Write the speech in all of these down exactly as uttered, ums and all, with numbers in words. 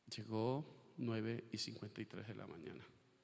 Llegó nueve y cincuenta y tres de la mañana.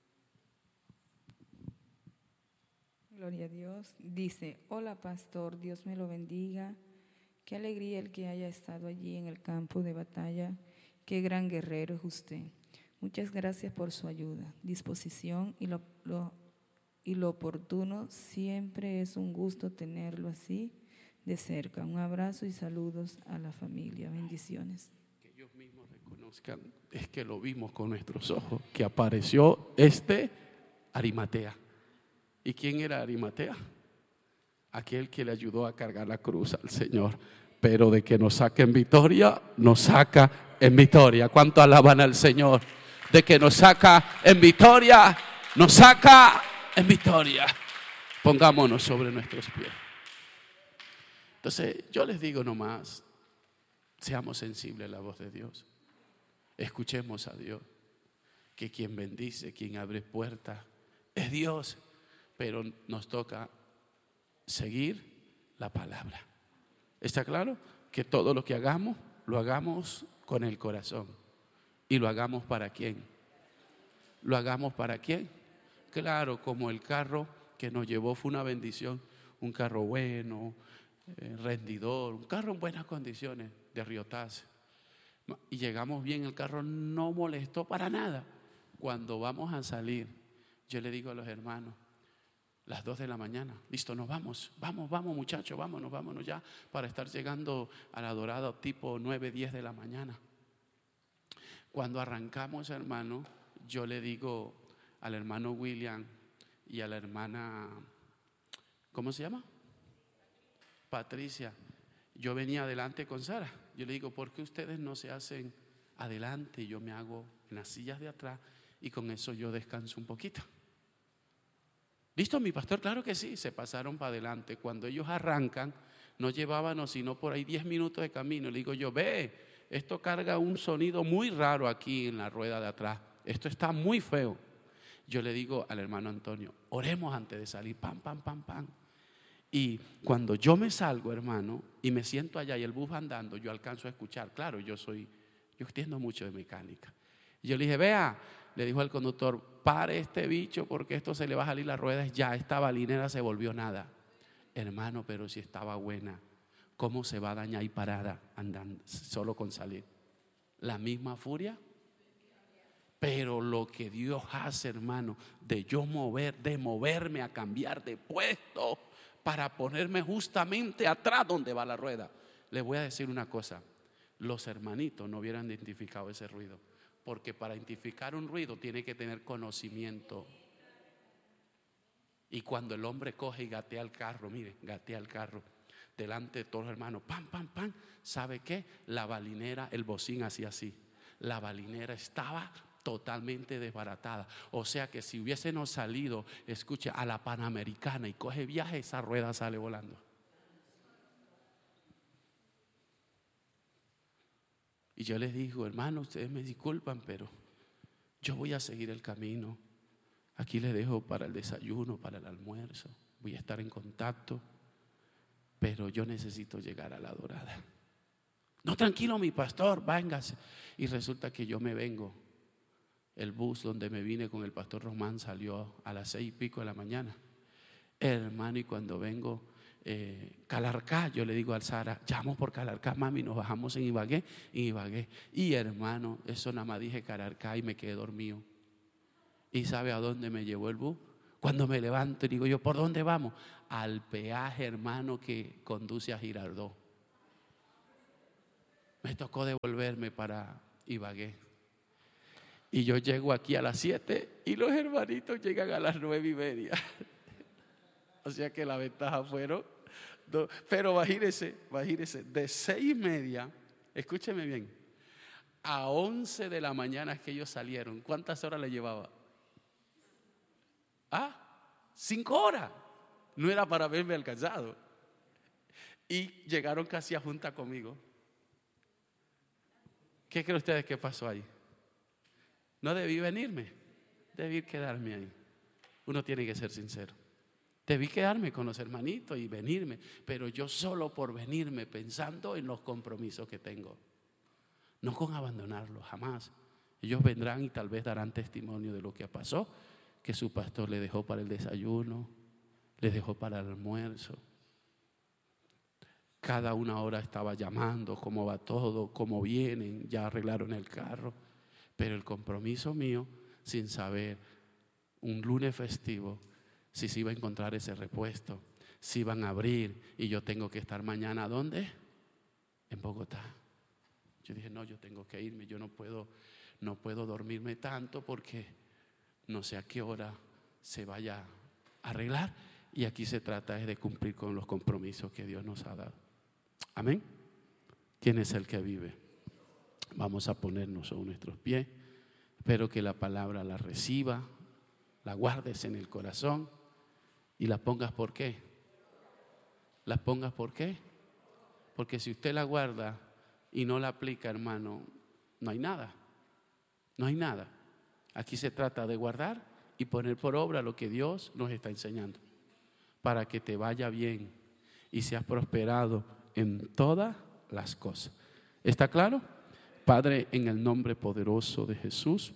Gloria a Dios. Dice: hola pastor, Dios me lo bendiga. Qué alegría el que haya estado allí en el campo de batalla. Qué gran guerrero es usted. Muchas gracias por su ayuda, disposición y lo, lo, y lo oportuno. Siempre es un gusto tenerlo así de cerca. Un abrazo y saludos a la familia. Bendiciones. Que ellos mismos reconozcan, es que lo vimos con nuestros ojos, que apareció este Arimatea. ¿Y quién era Arimatea? Aquel que le ayudó a cargar la cruz al Señor. Pero de que nos saque en victoria, nos saca en victoria. ¿Cuánto alaban al Señor? De que nos saca en victoria, nos saca en victoria. Pongámonos sobre nuestros pies. Entonces yo les digo nomás, seamos sensibles a la voz de Dios. Escuchemos a Dios, que quien bendice, quien abre puertas es Dios. Pero nos toca seguir la palabra. ¿Está claro? Que todo lo que hagamos, lo hagamos con el corazón. ¿Y lo hagamos para quién? ¿Lo hagamos para quién? Claro, como el carro que nos llevó fue una bendición. Un carro bueno, eh, rendidor, un carro en buenas condiciones de Riotaz. Y llegamos bien, el carro no molestó para nada. Cuando vamos a salir, yo le digo a los hermanos, las dos de la mañana, listo, nos vamos, vamos, vamos muchachos, vámonos, vámonos ya para estar llegando a la Dorada tipo nueve, diez de la mañana. Cuando arrancamos, hermano, yo le digo al hermano William y a la hermana, ¿cómo se llama? Patricia. Yo venía adelante con Sara. Yo le digo, ¿por qué ustedes no se hacen adelante? Yo me hago en las sillas de atrás y con eso yo descanso un poquito. ¿Listo, mi pastor? Claro que sí, se pasaron para adelante. Cuando ellos arrancan, no llevábamos sino por ahí diez minutos de camino. Le digo yo, ve, esto carga un sonido muy raro aquí en la rueda de atrás. Esto está muy feo. Yo le digo al hermano Antonio, oremos antes de salir, pam, pam, pam, pam. Y cuando yo me salgo, hermano, y me siento allá y el bus va andando, yo alcanzo a escuchar. Claro, yo soy, yo entiendo mucho de mecánica. Y yo le dije, vea, le dijo al conductor, pare este bicho porque esto se le va a salir las ruedas ya. Esta balinera se volvió nada. Hermano, pero si estaba buena, ¿cómo se va a dañar y parada andando solo con salir? La misma furia. Pero lo que Dios hace, hermano, de yo mover, de moverme a cambiar de puesto para ponerme justamente atrás donde va la rueda. Les voy a decir una cosa, los hermanitos no hubieran identificado ese ruido. Porque para identificar un ruido tiene que tener conocimiento. Y cuando el hombre coge y gatea el carro, mire, gatea el carro delante de todos los hermanos, pam, pam, pam, ¿sabe qué? La balinera, el bocín hacía así. La balinera estaba totalmente desbaratada. O sea que si hubiésemos salido, escuche, a la Panamericana y coge viaje, esa rueda sale volando. Y yo les digo, hermano, ustedes me disculpan, pero yo voy a seguir el camino. Aquí les dejo para el desayuno, para el almuerzo. Voy a estar en contacto, pero yo necesito llegar a la Dorada. No, tranquilo, mi pastor, véngase. Y resulta que yo me vengo. El bus donde me vine con el pastor Román salió a las seis y pico de la mañana. Hermano, y cuando vengo Eh, Calarcá, yo le digo al Sara, llamo por Calarcá, mami, nos bajamos en Ibagué, en Ibagué. Y hermano, eso nada más dije Calarcá y me quedé dormido. ¿Y sabe a dónde me llevó el bus? Cuando me levanto y digo yo, ¿por dónde vamos? Al peaje, hermano, que conduce a Girardot. Me tocó devolverme para Ibagué. Y yo llego aquí a las siete y los hermanitos llegan a las nueve y media. O sea que la ventaja fueron dos. Pero imagínense, imagínense, de seis y media, escúcheme bien, a once de la mañana que ellos salieron. ¿Cuántas horas le llevaba? Ah, cinco horas. No era para verme alcanzado. Y llegaron casi a junta conmigo. ¿Qué creen ustedes que pasó ahí? No debí venirme, debí quedarme ahí. Uno tiene que ser sincero. Debí quedarme con los hermanitos y venirme, pero yo solo por venirme pensando en los compromisos que tengo. No con abandonarlos, jamás. Ellos vendrán y tal vez darán testimonio de lo que pasó, que su pastor le dejó para el desayuno, le dejó para el almuerzo. Cada una hora estaba llamando, cómo va todo, cómo vienen, ya arreglaron el carro. Pero el compromiso mío, sin saber, un lunes festivo, si se iba a encontrar ese repuesto, si iban a abrir y yo tengo que estar mañana, ¿dónde? En Bogotá. Yo dije, no, yo tengo que irme, yo no puedo, no puedo dormirme tanto porque no sé a qué hora se vaya a arreglar. Y aquí se trata es de cumplir con los compromisos que Dios nos ha dado. Amén. ¿Quién es el que vive? Vamos a ponernos sobre nuestros pies. Espero que la palabra la reciba, la guardes en el corazón y la pongas ¿por qué? ¿La pongas por qué? Porque si usted la guarda y no la aplica, hermano, no hay nada. No hay nada. Aquí se trata de guardar y poner por obra lo que Dios nos está enseñando, para que te vaya bien y seas prosperado en todas las cosas. ¿Está claro? Padre, en el nombre poderoso de Jesús,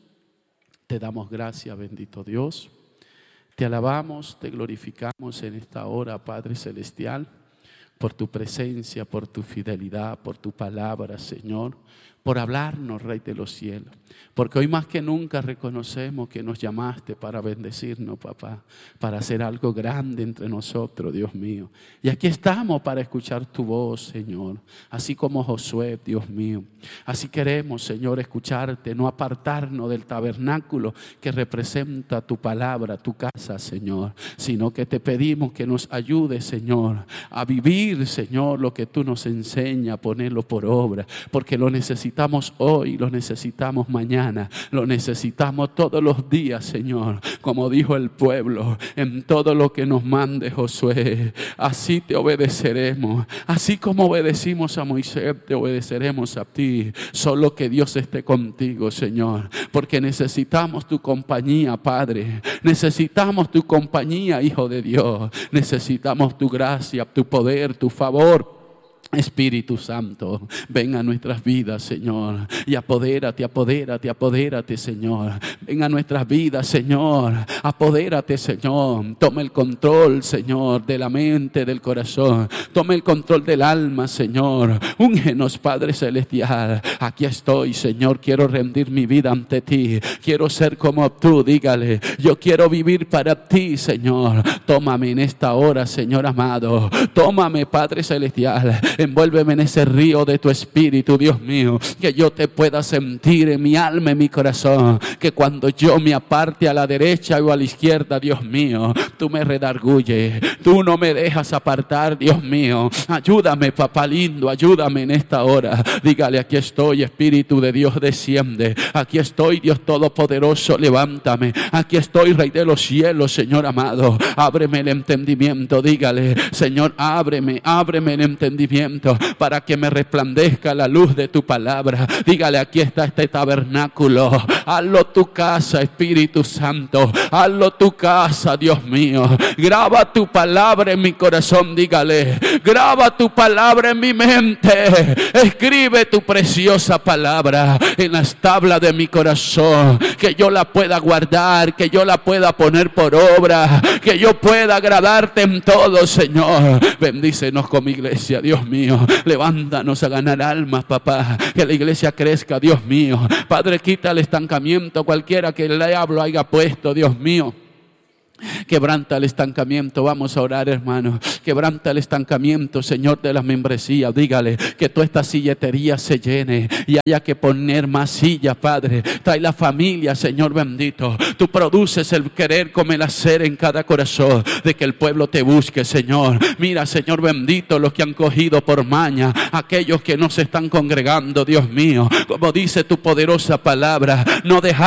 te damos gracias, bendito Dios. Te alabamos, te glorificamos en esta hora, Padre Celestial, por tu presencia, por tu fidelidad, por tu palabra, Señor, por hablarnos, Rey de los cielos. Porque hoy más que nunca reconocemos que nos llamaste para bendecirnos, papá, para hacer algo grande entre nosotros, Dios mío. Y aquí estamos para escuchar tu voz, Señor, así como Josué, Dios mío. Así queremos, Señor, escucharte, no apartarnos del tabernáculo que representa tu palabra, tu casa, Señor, sino que te pedimos que nos ayudes, Señor, a vivir, Señor, lo que tú nos enseñas, a ponerlo por obra, porque lo necesitamos hoy, lo necesitamos mañana, lo necesitamos todos los días, Señor, como dijo el pueblo, en todo lo que nos mande Josué, así te obedeceremos, así como obedecimos a Moisés, te obedeceremos a ti. Solo que Dios esté contigo, Señor, porque necesitamos tu compañía, Padre, necesitamos tu compañía, Hijo de Dios, necesitamos tu gracia, tu poder, tu favor. Espíritu Santo, ven a nuestras vidas, Señor, y apodérate, apodérate, apodérate, Señor. Ven a nuestras vidas, Señor, apodérate, Señor. Toma el control, Señor, de la mente, del corazón. Toma el control del alma, Señor. Úngenos, Padre Celestial. Aquí estoy, Señor, quiero rendir mi vida ante ti. Quiero ser como tú, dígale. Yo quiero vivir para ti, Señor. Tómame en esta hora, Señor amado. Tómame, Padre Celestial. Envuélveme en ese río de tu espíritu, Dios mío, que yo te pueda sentir en mi alma, en mi corazón, que cuando yo me aparte a la derecha o a la izquierda, Dios mío, tú me redarguyes, tú no me dejas apartar, Dios mío. Ayúdame, papá lindo, ayúdame en esta hora. Dígale, aquí estoy, Espíritu de Dios, desciende. Aquí estoy, Dios Todopoderoso, levántame. Aquí estoy, Rey de los cielos, Señor amado, ábreme el entendimiento. Dígale, Señor, ábreme, ábreme el entendimiento, para que me resplandezca la luz de tu palabra. Dígale, aquí está este tabernáculo. Hazlo tu casa, Espíritu Santo. Hazlo tu casa, Dios mío. Graba tu palabra en mi corazón. Dígale, graba tu palabra en mi mente. Escribe tu preciosa palabra en las tablas de mi corazón. Que yo la pueda guardar, que yo la pueda poner por obra, que yo pueda agradarte en todo, Señor. Bendícenos como iglesia, Dios mío. Levántanos a ganar almas, papá, que la iglesia crezca, Dios mío. Padre, quita el estancamiento cualquiera que el diablo haya puesto, Dios mío. Quebranta el estancamiento, vamos a orar, hermano. Quebranta el estancamiento, Señor, de las membresías. Dígale que toda esta silletería se llene y haya que poner más sillas, Padre. Trae la familia, Señor bendito. Tú produces el querer como el hacer en cada corazón, de que el pueblo te busque, Señor. Mira, Señor bendito, los que han cogido por maña, aquellos que no se están congregando, Dios mío, como dice tu poderosa palabra, no dejar